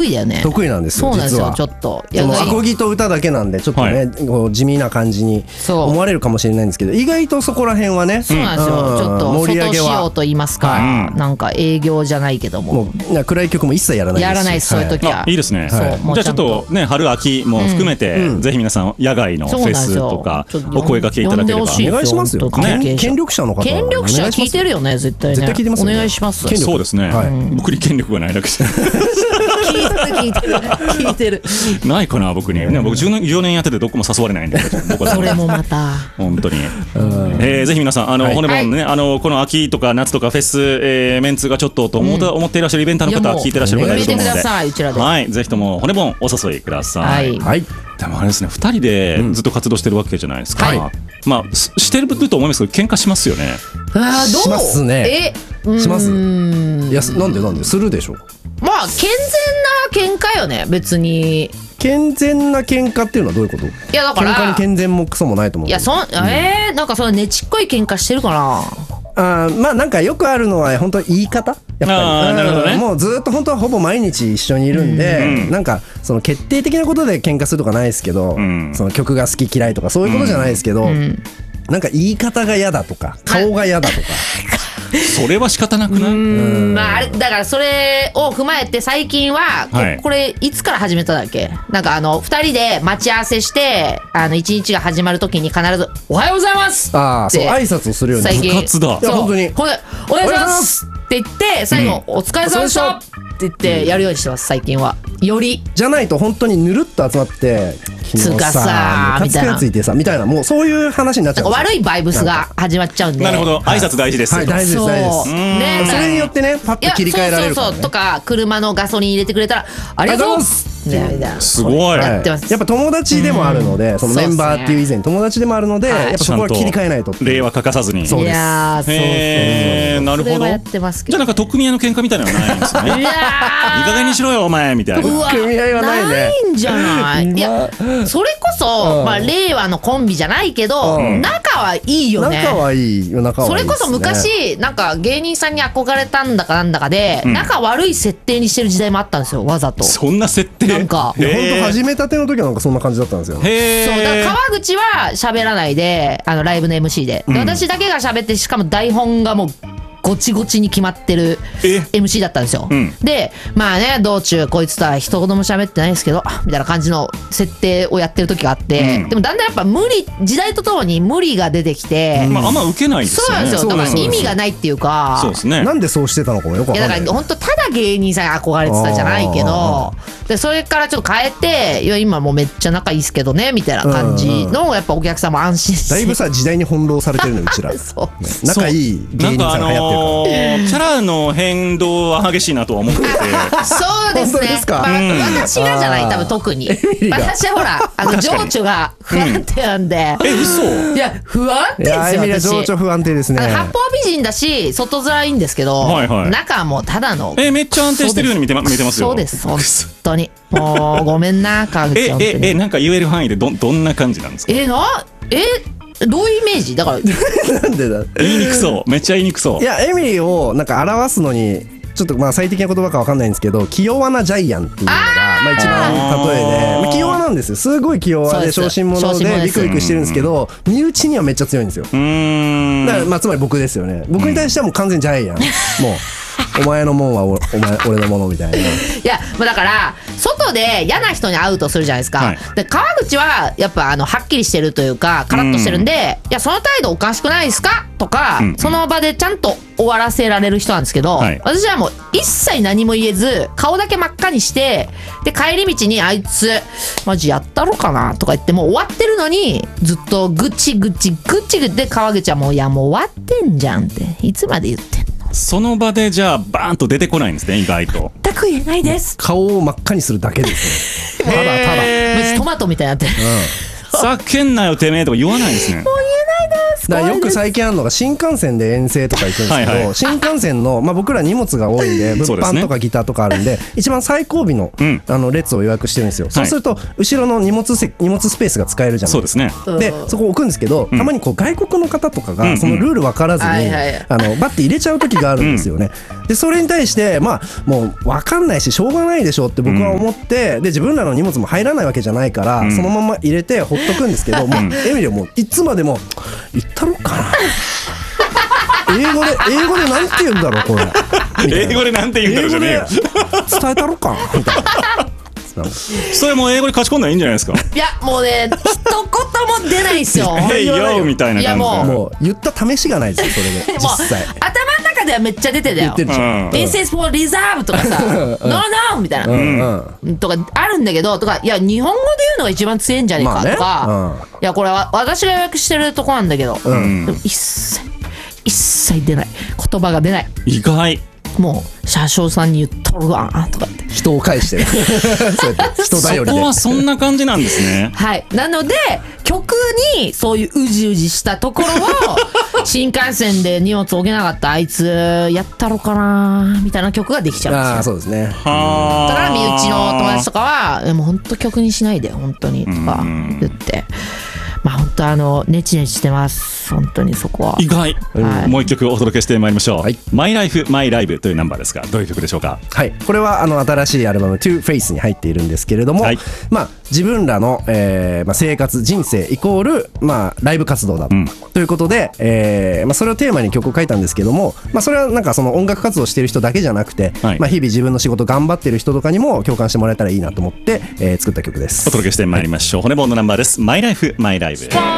意だよね。 得意なんですよ。 そうなんですよ。 実はちょっとそのアコギと歌だけなんでちょっとね、こう地味な感じに思われるかもしれないんですけど、意外とそこら辺はね、 そうなんですよ。ちょっと盛り上外仕げは様と言いますか、なんか営業じゃないけどもう暗い曲も一切やらないですし、 やらないです。そういう時は。 いいですね。じゃあちょっとね、春秋も含めてぜひ皆さん野外のフェスとかお声掛けいただければお願いしますよ。権力者の方、 権力者聞いてるよね、絶対ね。 絶対聞いてますよね。 お願いします。 そうですね。僕に権力がないだけで聞いてるないかな、僕にね。僕14年やっててどこも誘われないんで、僕はそれもまた本当にぜひ皆さん骨ボンね、この秋とか夏とかフェスメンツがちょっとと思っていらっしゃるイベンターの方聞いていらっしゃる方いると思うので、はい、ぜひとも骨ボンお誘いください。はい。でもあれですね、2人でずっと活動してるわけじゃないですか。まあしてると思いますけど喧嘩しますよね。 しますね。します。いや、なんでするでしょ。 まあ健全な喧嘩よね、別に。健全な喧嘩っていうのはどういうこと？いやだから喧嘩に健全もクソもないと思う。いやなんかそのねちっこい喧嘩してるかな。 まあなんかよくあるのは本当言い方、やっぱりなるほどね。 もうずっと本当はほぼ毎日一緒にいるんで、なんかその決定的なことで喧嘩するとかないですけど、その曲が好き嫌いとかそういうことじゃないですけど、なんか言い方が嫌だとか顔が嫌だとかそれは仕方なくない？ まああれだからそれを踏まえて最近はこれいつから始めたんだっけ？なんか2人で待ち合わせして一日が始まるときに必ずおはようございますってそう挨拶をするように部活だ。 いや本当におはようございますって言って最後お疲れ様でしたって言ってやるようにしてます最近は。よりじゃないと本当にぬるっと集まってつかさムカつくやついてさみたいな、もうそういう話になっちゃう。 悪いバイブスが始まっちゃうんで。 なるほど、挨拶大事ですよ。 大事です大事です。それによってねパッと切り替えられるからね。 そうとか車のガソリン入れてくれたらありがとうございますすごい。 やってます。 やっぱ友達でもあるので、そのメンバーっていう以前に友達でもあるので、やっぱそこは切り替えないと。 礼は欠かさずに。 そうです。 いやそうなるほど。 やってますけど。 じゃあなんか取っ組み合いの喧嘩みたいなのはないんですね。いい加減にしろよお前みたいな。 組み合いはないね。 ないんじゃない。いやそれこそまあ令和のコンビじゃないけど仲はいいよね。 仲はいいよ。仲はいい。 それこそ昔なんか芸人さんに憧れたんだかなんだかで仲悪い設定にしてる時代もあったんですよ、わざと。 そんな設定なんか本当始めたての時はなんかそんな感じだったんですよ。 そうだから川口は喋らないでライブの MC で、私だけが喋って、しかも台本がもうごちごちに決まってる MC だったんですよ。でまあね道中こいつとは一言も喋ってないですけどみたいな感じの設定をやってる時があって、でもだんだんやっぱ時代とともに無理が出てきて、 まああんま受けないですよね。 そうなんですよ。だから意味がないっていうか。 そうですね。 なんでそうしてたのかもよくわかんない。 いやだから本当ただ芸人さんに憧れてたじゃないけど、でそれからちょっと変えて、いや今もうめっちゃ仲いいっすけどねみたいな感じのやっぱお客さんも安心して。 だいぶさ時代に翻弄されてるのうちら。仲いい芸人さんが流行ってるから。 キャラの変動は激しいなとは思ってて。 そうですね。私がじゃない多分特に。私はほら情緒が不安定なんで。 嘘？ いや不安定ですよ。 エミリア情緒不安定ですね。 八方美人だし外面いいんですけど、中はもうただの。 めっちゃ安定してるように見えてますよ。 そうです本当に。もうごめんな川口。 なんか言える範囲でどんな感じなんですか？ どういうイメージだからなんでだ言いにくそう、めっちゃ言いにくそう。 いやエミリーをなんか表すのにちょっとまあ最適な言葉かわかんないんですけど、気弱なジャイアンっていうのがまあ一番例えで、気弱なんですよ。すごい気弱で小心者でビクビクしてるんですけど、身内にはめっちゃ強いんですよ。だからまあつまり僕ですよね。僕に対してはもう完全ジャイアン。もうお前のもんは俺のものみたいな。いやだから外で嫌な人に会うとするじゃないですか。で川口はやっぱはっきりしてるというかカラッとしてるんで、いやその態度おかしくないですかとか、その場でちゃんと終わらせられる人なんですけど、私はもう一切何も言えず顔だけ真っ赤にして、で帰り道にあいつマジやったろかなとか言ってもう終わってるのにずっとぐちぐちで川口はもういやもう終わってんじゃんっていつまで言ってんの。 その場でじゃあバーンと出てこないんですね、意外と。 全く言えないです。 顔を真っ赤にするだけですね。ただマジトマトみたいになってる。 叫んなよてめえとか言わないですね。 もう言えないでだからよく最近あるのが新幹線で遠征とか行くんですけど、はいはい、新幹線の、僕ら荷物が多いんで物販とかギターとかあるんで、一番最後尾の、列を予約してるんですよ、そうすると後ろの荷物スペースが使えるじゃないですか。そうですね。でそこ置くんですけど、たまにこう外国の方とかがそのルール分からずに、バッて入れちゃう時があるんですよね。でそれに対してもう分かんないししょうがないでしょって僕は思って、で自分らの荷物も入らないわけじゃないから、そのまま入れてほっとくんですけど、もうエミリはもういつまでも言ったろかな英語でなんて言うんだろうこれ英語でなんて言うんだろうじゃねえよ伝えたろかみたいなそれも英語で勝ち込んだらいいんじゃないですか。 いやもうね一言も出ないですよ Hey yo みたいな感じで。いやもう言った試しがないですよそれで実際頭の中ではめっちゃ出てたよ。This is for reserve とかさNo no みたいなとかあるんだけど、とかいや日本語で言うのが一番強いんじゃねえかとか、いやこれは私が予約してるとこなんだけど、でも一切出ない、言葉が出ない。 意外。 もう車掌さんに言っとるわとかって人を返してるそうやって人頼りで。 そこはそんな感じなんですね。 はいなので曲にそういううじうじしたところを新幹線で荷物置けなかったあいつやったろかなみたいな曲ができちゃうんですよ。 そうですね。だから身内の友達とかはもう本当曲にしないで本当にとか言って本当ネチネチしてます本当にそこは。 意外、もう一曲お届けしてまいりましょう。はい、My Life My Live というナンバーですが、どういう曲でしょうか。 はい、これは新しいアルバム To Face に入っているんですけれども、自分らの、生活人生イコール、ライブ活動だということで、それをテーマに曲を書いたんですけども、それはなんかその音楽活動してる人だけじゃなくて、日々自分の仕事頑張ってる人とかにも共感してもらえたらいいなと思って、作った曲です。 お届けしてまいりましょう。骨盆のナンバーです。My Life My Live。